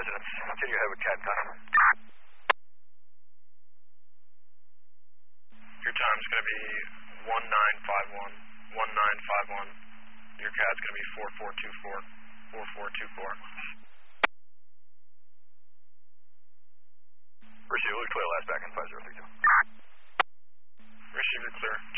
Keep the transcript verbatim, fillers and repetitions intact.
residence. Continue ahead with C A D customer. Your time's going to be one nine five one, one nine five one. Your C A D's going to be four four two four, four four two four. Receiver clear, last back in five zero three two. Receiver clear.